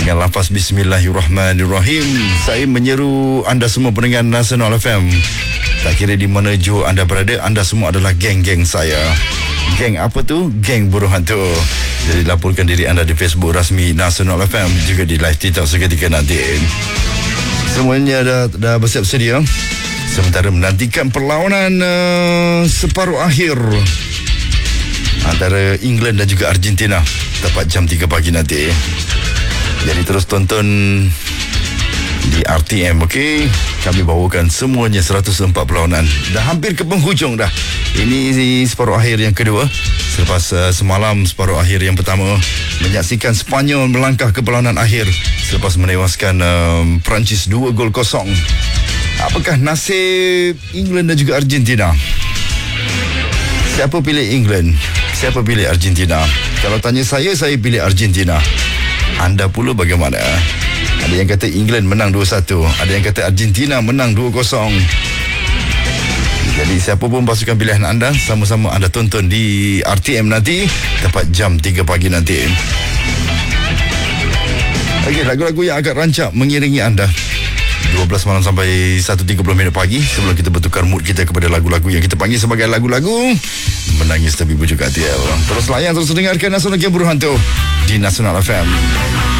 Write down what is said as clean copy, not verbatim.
dengan lafaz Bismillahirrahmanirrahim. Saya menyeru anda semua pendengar Nasional FM. Tak kira di mana jua anda berada, anda semua adalah geng-geng saya. Geng apa tu? Geng Buruh Hantu. Jadi laporkan diri anda di Facebook rasmi Nasional FM, juga di live TikTok seketika nanti. Semuanya dah bersiap sedia sementara menantikan perlawanan separuh akhir antara England dan juga Argentina tepat jam 3 pagi nanti. Jadi terus tonton di RTM, okey? Kami bawakan semuanya 104 perlawanan. Dah hampir ke penghujung dah. Ini separuh akhir yang kedua. Selepas semalam separuh akhir yang pertama menyaksikan Sepanyol melangkah ke perlawanan akhir selepas menewaskan Perancis 2-0. Apakah nasib England dan juga Argentina? Siapa pilih England? Siapa pilih Argentina? Kalau tanya saya pilih Argentina. Anda pula bagaimana? Ada yang kata England menang 2-1, ada yang kata Argentina menang 2-0. Jadi siapa pun pasukan pilihan anda, sama-sama anda tonton di RTM nanti tepat jam 3 pagi nanti. Okey, lagu-lagu yang agak rancak mengiringi anda 12 malam sampai 1.30 minit pagi, sebelum kita bertukar mood kita kepada lagu-lagu yang kita panggil sebagai lagu-lagu menangis tapi bujuk hati. Terus layan, terus dengarkan Nasional Geng Buruh Hantu di Nasional FM.